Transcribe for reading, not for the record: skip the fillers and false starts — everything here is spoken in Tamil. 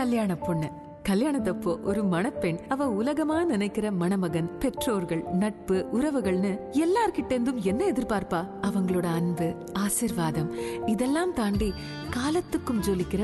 கல்யாண பொண்ணு. கல்யாணத்தப்போ ஒரு மணப்பெண் அவ உலகமா நினைக்கிற மணமகன், பெற்றோர்கள், நட்பு, உறவுகள்னு எல்லார்கிட்ட இருந்தும் என்ன எதிர்பார்ப்பா? அவங்களோட அன்பு, ஆசிர்வாதம் இதெல்லாம் தாண்டி காலத்துக்கும் ஜொலிக்கிற